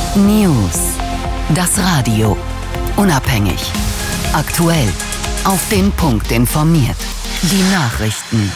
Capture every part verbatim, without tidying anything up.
News. Das Radio. Unabhängig. Aktuell. Auf den Punkt informiert. Die Nachrichten.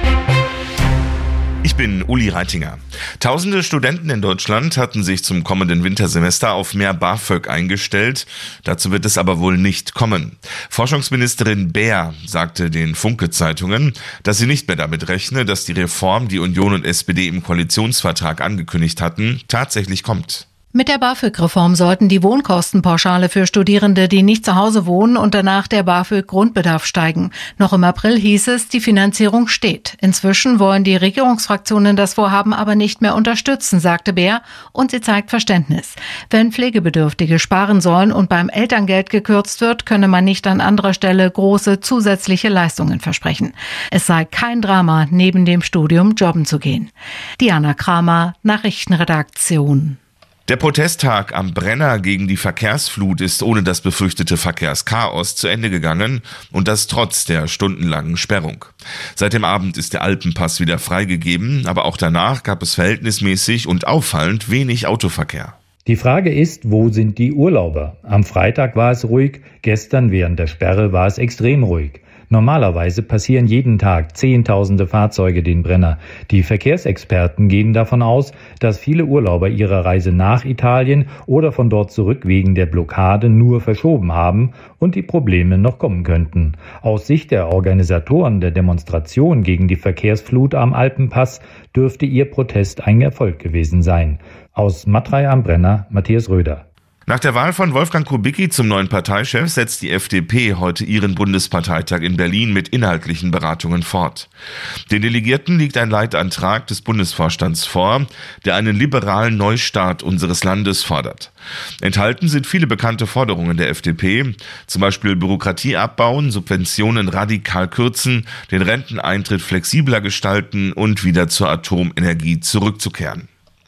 Ich bin Uli Reitinger. Tausende Studenten in Deutschland hatten sich zum kommenden Wintersemester auf mehr BAföG eingestellt. Dazu wird es aber wohl nicht kommen. Forschungsministerin Baer sagte den Funke-Zeitungen, dass sie nicht mehr damit rechne, dass die Reform, die Union und S P D im Koalitionsvertrag angekündigt hatten, tatsächlich kommt. Mit der BAföG-Reform sollten die Wohnkostenpauschale für Studierende, die nicht zu Hause wohnen und danach der BAföG-Grundbedarf steigen. Noch im April hieß es, die Finanzierung steht. Inzwischen wollen die Regierungsfraktionen das Vorhaben aber nicht mehr unterstützen, sagte Baer, und sie zeigt Verständnis. Wenn Pflegebedürftige sparen sollen und beim Elterngeld gekürzt wird, könne man nicht an anderer Stelle große zusätzliche Leistungen versprechen. Es sei kein Drama, neben dem Studium jobben zu gehen. Diana Kramer, Nachrichtenredaktion. Der Protesttag am Brenner gegen die Verkehrsflut ist ohne das befürchtete Verkehrschaos zu Ende gegangen und das trotz der stundenlangen Sperrung. Seit dem Abend ist der Alpenpass wieder freigegeben, aber auch danach gab es verhältnismäßig und auffallend wenig Autoverkehr. Die Frage ist, wo sind die Urlauber? Am Freitag war es ruhig, gestern während der Sperre war es extrem ruhig. Normalerweise passieren jeden Tag Zehntausende Fahrzeuge den Brenner. Die Verkehrsexperten gehen davon aus, dass viele Urlauber ihre Reise nach Italien oder von dort zurück wegen der Blockade nur verschoben haben und die Probleme noch kommen könnten. Aus Sicht der Organisatoren der Demonstration gegen die Verkehrsflut am Alpenpass dürfte ihr Protest ein Erfolg gewesen sein. Aus Matrei am Brenner, Matthias Röder. Nach der Wahl von Wolfgang Kubicki zum neuen Parteichef setzt die F D P heute ihren Bundesparteitag in Berlin mit inhaltlichen Beratungen fort. Den Delegierten liegt ein Leitantrag des Bundesvorstands vor, der einen liberalen Neustart unseres Landes fordert. Enthalten sind viele bekannte Forderungen der F D P, zum Beispiel Bürokratie abbauen, Subventionen radikal kürzen, den Renteneintritt flexibler gestalten und wieder zur Atomenergie zurückzukehren.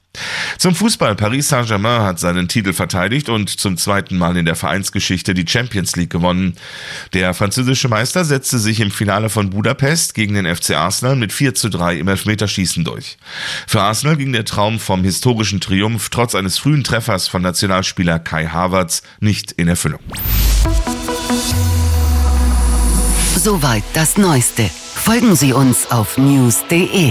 Zum Fußball. Paris Saint-Germain hat seinen Titel verteidigt und zum zweiten Mal in der Vereinsgeschichte die Champions League gewonnen. Der französische Meister setzte sich im Finale von Budapest gegen den F C Arsenal mit vier zu drei im Elfmeterschießen durch. Für Arsenal ging der Traum vom historischen Triumph trotz eines frühen Treffers von Nationalspieler Kai Havertz nicht in Erfüllung. Soweit das Neueste. Folgen Sie uns auf news punkt de.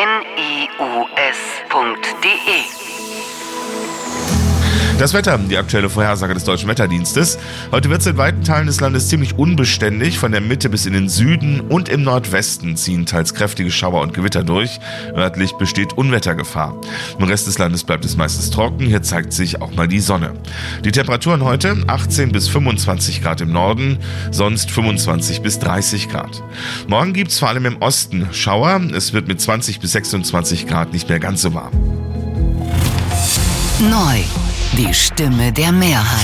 Das Wetter, die aktuelle Vorhersage des Deutschen Wetterdienstes. Heute wird es in weiten Teilen des Landes ziemlich unbeständig. Von der Mitte bis in den Süden und im Nordwesten ziehen teils kräftige Schauer und Gewitter durch. Örtlich besteht Unwettergefahr. Im Rest des Landes bleibt es meistens trocken. Hier zeigt sich auch mal die Sonne. Die Temperaturen heute achtzehn bis fünfundzwanzig Grad im Norden, sonst fünfundzwanzig bis dreißig Grad. Morgen gibt es vor allem im Osten Schauer. Es wird mit zwanzig bis sechsundzwanzig Grad nicht mehr ganz so warm. Neu. Die Stimme der Mehrheit.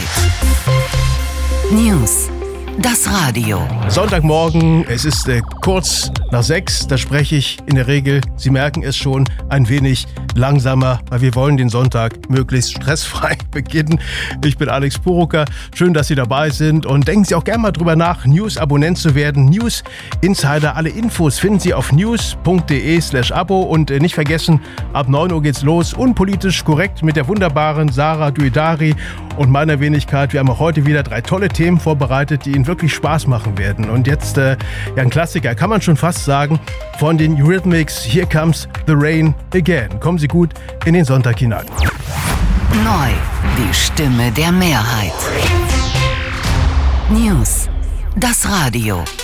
News. Das Radio. Sonntagmorgen, es ist äh, kurz nach sechs, da spreche ich in der Regel, Sie merken es schon, ein wenig langsamer, weil wir wollen den Sonntag möglichst stressfrei beginnen. Ich bin Alex Purucker, schön, dass Sie dabei sind und denken Sie auch gerne mal drüber nach, News-Abonnent zu werden. News Insider, alle Infos finden Sie auf news punkt de slash abo und äh, nicht vergessen, ab neun Uhr geht's los, unpolitisch korrekt mit der wunderbaren Sarah Duidari und meiner Wenigkeit. Wir haben auch heute wieder drei tolle Themen vorbereitet, die Ihnen wirklich Spaß machen werden. Und jetzt äh, ja, ein Klassiker, kann man schon fast sagen, von den Eurythmics, Here Comes the Rain Again. Kommen Sie gut in den Sonntag hinein. Neu, die Stimme der Mehrheit. News, das Radio.